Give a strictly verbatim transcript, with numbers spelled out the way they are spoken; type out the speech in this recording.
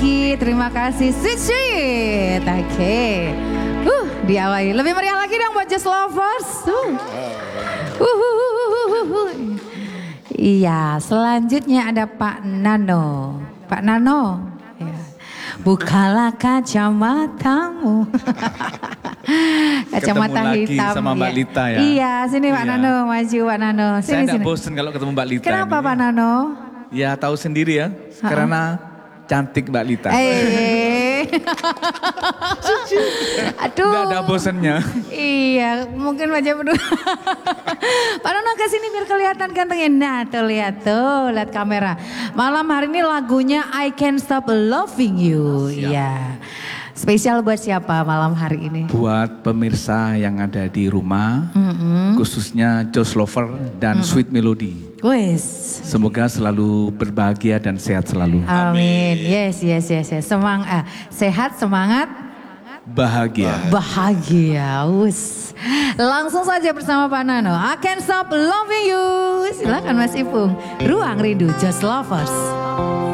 lagi. Terima kasih Sweet Sweet. Oke. Okay. Uh, diawali. Lebih meriah lagi dong buat Just Lovers. Uh. Uh, uh, uh, uh, uh. Iya, selanjutnya ada Pak Nano. Pak Nano. Ya. Bukalah kacamatamu. Kacamata ketemu hitam. lagi sama Mbak ya. Lita ya. Iya, sini Pak iya. Nano, maju Pak Nano. Sini, Saya nggak sini. bosen kalau ketemu Mbak Lita. Kenapa ini. Pak Nano? Ya tahu sendiri ya, uh-uh. karena cantik Mbak Lita. Eh. Aduh. Nggak ada bosennya. Iya, mungkin wajah berdua. Pak Nono ke sini biar kelihatan gantengnya. Nah, tuh lihat tuh, lihat kamera. Malam hari ini lagunya I Can't Stop Loving You. Iya. Spesial buat siapa malam hari ini? Buat pemirsa yang ada di rumah, mm-hmm. khususnya Just Lover dan mm-hmm. Sweet Melody. Wes. Semoga selalu berbahagia dan sehat selalu. Amin. Yes, yes, yes, yes. Semang, ah, sehat, semangat, bahagia. Bahagia. Us. Langsung saja bersama Pak Nano. I Can't Stop Loving You. Silakan Mas Ipung. Ruang Rindu Just Lovers.